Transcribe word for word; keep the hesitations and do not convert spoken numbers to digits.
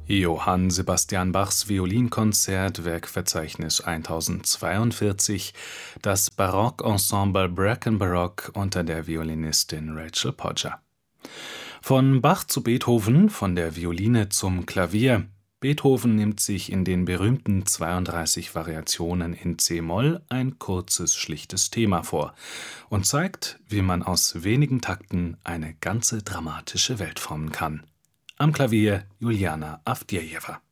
Johann Sebastian Bachs Violinkonzert, Werkverzeichnis tausendzweiundvierzig, das Barockensemble Brackenbarock unter der Violinistin Rachel Podger. Von Bach zu Beethoven, von der Violine zum Klavier. Beethoven nimmt sich in den berühmten zweiunddreißig Variationen in c-Moll ein kurzes, schlichtes Thema vor und zeigt, wie man aus wenigen Takten eine ganze dramatische Welt formen kann. Am Klavier Juliana Avdjejewa.